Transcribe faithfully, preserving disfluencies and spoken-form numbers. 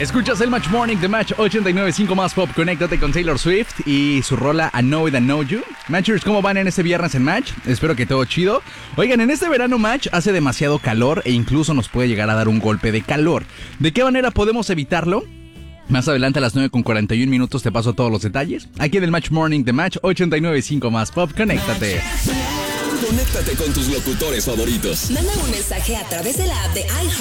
Escuchas el Match Morning de Match ochenta y nueve punto cinco más Pop. Conéctate con Taylor Swift y su rola I Know It, I Know You. Matchers, ¿cómo van en este viernes en Match? Espero que todo chido. Oigan, en este verano Match hace demasiado calor e incluso nos puede llegar a dar un golpe de calor. ¿De qué manera podemos evitarlo? Más adelante a las nueve con cuarenta y un minutos te paso todos los detalles. Aquí en el Match Morning de Match ochenta y nueve punto cinco más Pop. Conéctate. Conéctate con tus locutores favoritos. Manda un mensaje a través de la app de iHeart